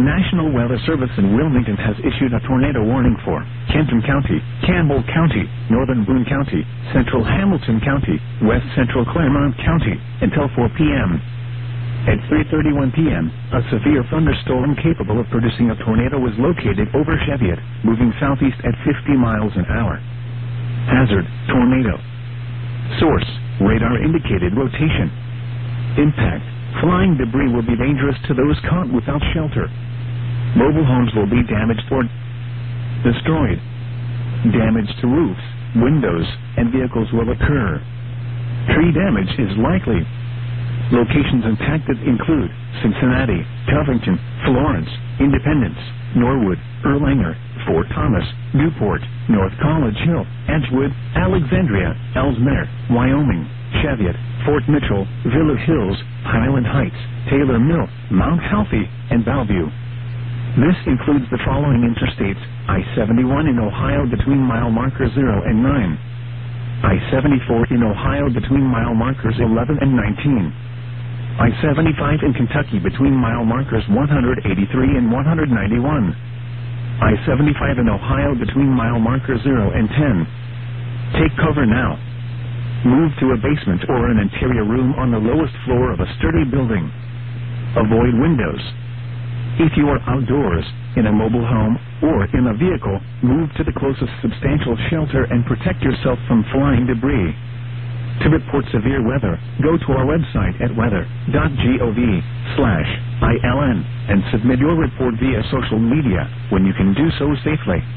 National Weather Service in Wilmington has issued a tornado warning for Kenton County, Campbell County, Northern Boone County, Central Hamilton County, West Central Claremont County, until 4 p.m. At 3:31 p.m., a severe thunderstorm capable of producing a tornado was located over Cheviot, moving southeast at 50 miles an hour. Hazard, tornado. Source, radar indicated rotation. Impact, flying debris will be dangerous to those caught without shelter. Mobile homes will be damaged or destroyed. Damage to roofs, windows, and vehicles will occur. Tree damage is likely. Locations impacted include Cincinnati, Covington, Florence, Independence, Norwood, Erlanger, Fort Thomas, Newport, North College Hill, Edgewood, Alexandria, Ellesmere, Wyoming, Cheviot, Fort Mitchell, Villa Hills, Highland Heights, Taylor Mill, Mount Healthy, and Bellevue. This includes the following interstates: I-71 in Ohio between mile markers 0 and 9. I-74 in Ohio between mile markers 11 and 19. I-75 in Kentucky between mile markers 183 and 191. I-75 in Ohio between mile markers 0 and 10. Take cover now. Move to a basement or an interior room on the lowest floor of a sturdy building. Avoid windows. If you are outdoors, in a mobile home, or in a vehicle, move to the closest substantial shelter and protect yourself from flying debris. To report severe weather, go to our website at weather.gov/ILN and submit your report via social media when you can do so safely.